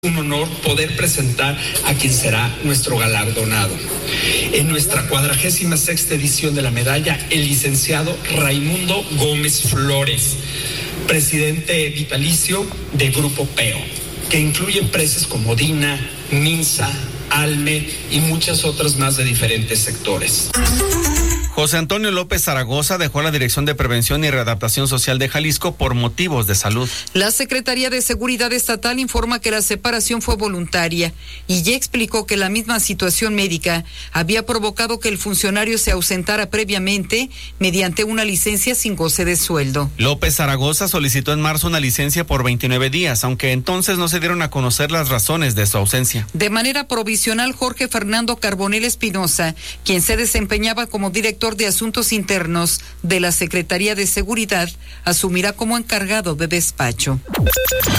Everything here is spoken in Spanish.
Un honor poder presentar a quien será nuestro galardonado. En nuestra 46ª edición de la medalla, el licenciado Raimundo Gómez Flores, presidente vitalicio de Grupo PEO, que incluye empresas como Dina, Minsa, Alme y muchas otras más de diferentes sectores. José Antonio López Zaragoza dejó la Dirección de Prevención y Readaptación Social de Jalisco por motivos de salud. La Secretaría de Seguridad Estatal informa que la separación fue voluntaria y ya explicó que la misma situación médica había provocado que el funcionario se ausentara previamente mediante una licencia sin goce de sueldo. López Zaragoza solicitó en marzo una licencia por 29 días, aunque entonces no se dieron a conocer las razones de su ausencia. De manera provisional, Jorge Fernando Carbonell Espinosa, quien se desempeñaba como director de Asuntos Internos de la Secretaría de Seguridad, asumirá como encargado de despacho.